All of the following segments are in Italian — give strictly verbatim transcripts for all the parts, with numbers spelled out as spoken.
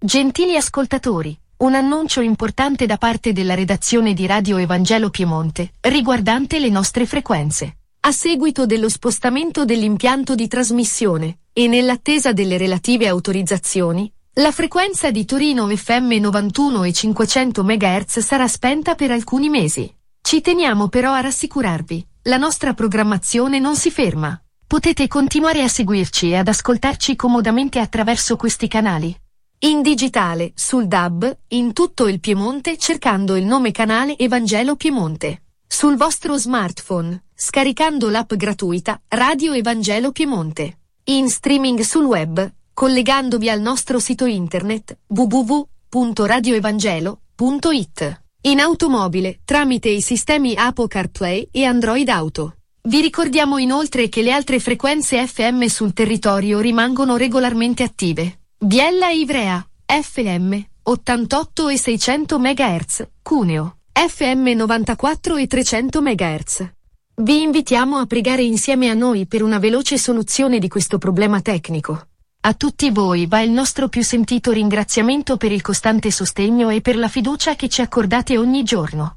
Gentili ascoltatori, un annuncio importante da parte della redazione di Radio Evangelo Piemonte, riguardante le nostre frequenze. A seguito dello spostamento dell'impianto di trasmissione, e nell'attesa delle relative autorizzazioni, la frequenza di Torino F M novantuno e cinquecento megahertz sarà spenta per alcuni mesi. Ci teniamo però a rassicurarvi, la nostra programmazione non si ferma. Potete continuare a seguirci e ad ascoltarci comodamente attraverso questi canali. In digitale, sul D A B, in tutto il Piemonte cercando il nome canale Evangelo Piemonte. Sul vostro smartphone, scaricando l'app gratuita Radio Evangelo Piemonte. In streaming sul web, collegandovi al nostro sito internet w w w punto radio evangelo punto i t. In automobile, tramite i sistemi Apple CarPlay e Android Auto. Vi ricordiamo inoltre che le altre frequenze F M sul territorio rimangono regolarmente attive. Biella e Ivrea, F M, ottantotto e seicento megahertz, Cuneo, F M novantaquattro e trecento megahertz. Vi invitiamo a pregare insieme a noi per una veloce soluzione di questo problema tecnico. A tutti voi va il nostro più sentito ringraziamento per il costante sostegno e per la fiducia che ci accordate ogni giorno.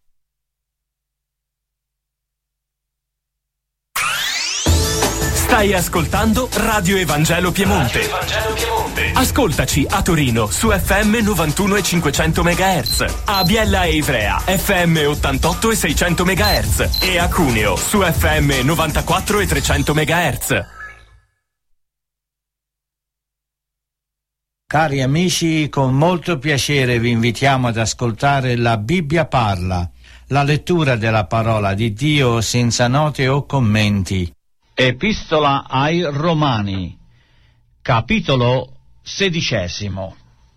Stai ascoltando Radio Evangelo Piemonte. Radio Evangelo Piemonte. Ascoltaci a Torino su F M novantuno e cinquecento megahertz, a Biella e Ivrea F M ottantotto e seicento megahertz e a Cuneo su F M novantaquattro e trecento megahertz. Cari amici, con molto piacere vi invitiamo ad ascoltare La Bibbia parla, la lettura della parola di Dio senza note o commenti. Epistola ai Romani, capitolo sedicesimo.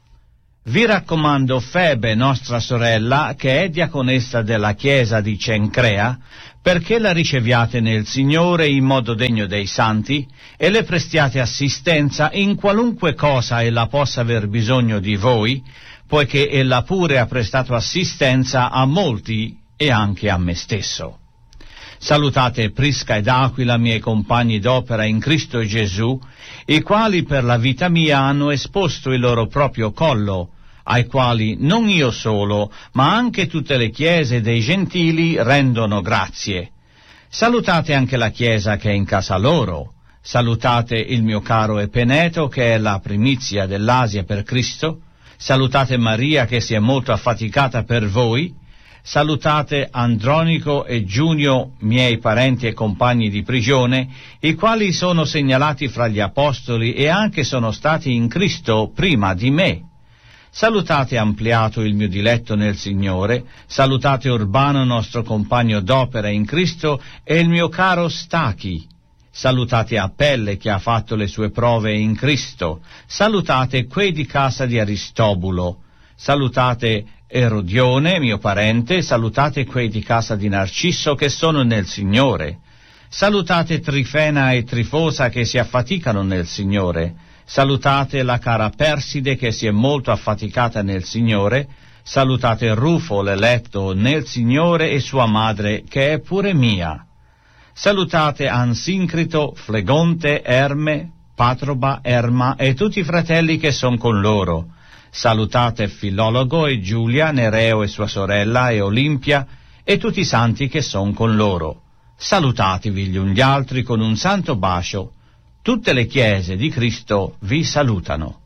Vi raccomando Febe, nostra sorella, che è diaconessa della chiesa di Cencrea, perché la riceviate nel Signore in modo degno dei santi e le prestiate assistenza in qualunque cosa ella possa aver bisogno di voi, poiché ella pure ha prestato assistenza a molti e anche a me stesso. Salutate Prisca ed Aquila, miei compagni d'opera in Cristo Gesù, i quali per la vita mia hanno esposto il loro proprio collo, ai quali non io solo, ma anche tutte le chiese dei gentili rendono grazie. Salutate anche la chiesa che è in casa loro. Salutate il mio caro Epeneto, che è la primizia dell'Asia per Cristo. Salutate Maria, che si è molto affaticata per voi. Salutate Andronico e Giunio, miei parenti e compagni di prigione, i quali sono segnalati fra gli apostoli e anche sono stati in Cristo prima di me. Salutate Ampliato, il mio diletto nel Signore. Salutate Urbano, nostro compagno d'opera in Cristo, e il mio caro Stachi. Salutate Apelle, che ha fatto le sue prove in Cristo. Salutate quei di casa di Aristobulo. Salutate Erodione, mio parente. Salutate quei di casa di Narcisso, che sono nel Signore. Salutate Trifena e Trifosa, che si affaticano nel Signore. Salutate la cara Perside, che si è molto affaticata nel Signore. Salutate Rufo, l'eletto nel Signore, e sua madre, che è pure mia. Salutate Ansincrito, Flegonte, Erme, Patroba, Erma e tutti i fratelli che son con loro. Salutate Filologo e Giulia, Nereo e sua sorella, e Olimpia, e tutti i santi che son con loro. Salutatevi gli uni gli altri con un santo bacio. Tutte le chiese di Cristo vi salutano.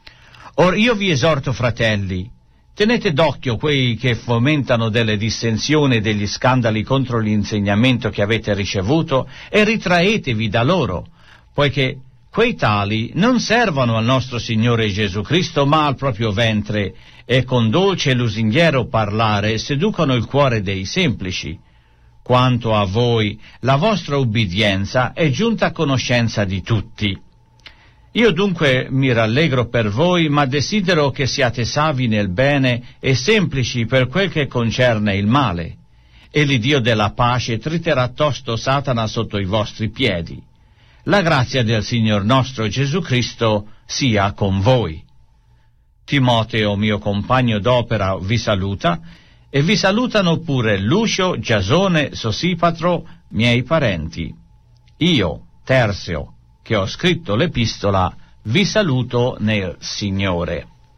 Or io vi esorto, fratelli, tenete d'occhio quei che fomentano delle dissensioni e degli scandali contro l'insegnamento che avete ricevuto, e ritraetevi da loro, poiché quei tali non servono al nostro Signore Gesù Cristo, ma al proprio ventre, e con dolce e lusinghiero parlare seducono il cuore dei semplici. Quanto a voi, la vostra ubbidienza è giunta a conoscenza di tutti. Io dunque mi rallegro per voi, ma desidero che siate savi nel bene e semplici per quel che concerne il male, e l'Iddio della pace triterà tosto Satana sotto i vostri piedi. La grazia del Signor nostro Gesù Cristo sia con voi. Timoteo, mio compagno d'opera, vi saluta, e vi salutano pure Lucio, Giasone, Sosipatro, miei parenti. Io, Tersio, che ho scritto l'epistola, vi saluto nel Signore.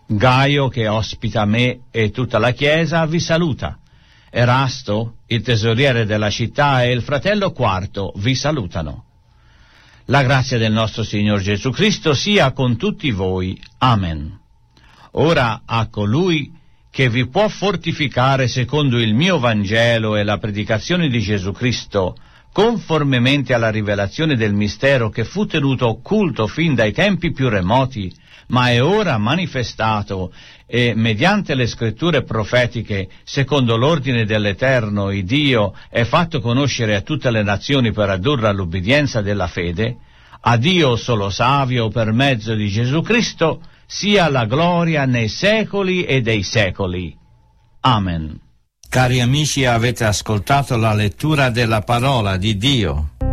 Gaio, che ospita me e tutta la Chiesa, vi saluta. Erasto, il tesoriere della città, e il fratello Quarto vi salutano. La grazia del nostro Signor Gesù Cristo sia con tutti voi. Amen. Ora a colui che vi può fortificare secondo il mio Vangelo e la predicazione di Gesù Cristo, conformemente alla rivelazione del mistero che fu tenuto occulto fin dai tempi più remoti, ma è ora manifestato, e mediante le scritture profetiche, secondo l'ordine dell'Eterno, il Dio, è fatto conoscere a tutte le nazioni per addurre all'ubbidienza della fede, a Dio solo savio per mezzo di Gesù Cristo, sia la gloria nei secoli e dei secoli. Amen. Cari amici, avete ascoltato la lettura della parola di Dio.